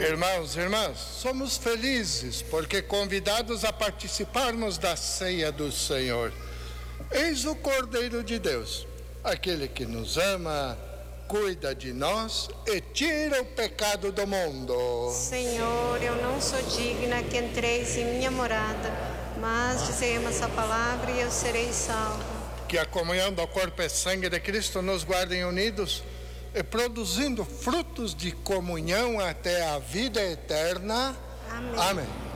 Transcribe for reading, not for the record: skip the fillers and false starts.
Irmãos e irmãs, somos felizes porque convidados a participarmos da ceia do Senhor. Eis o Cordeiro de Deus, aquele que nos ama, cuida de nós e tira o pecado do mundo. Senhor, eu não sou digna que entreis em minha morada, mas dizemos a palavra e eu serei salvo. Que a comunhão do corpo e sangue de Cristo nos guardem unidos e produzindo frutos de comunhão até a vida eterna. Amém. Amém.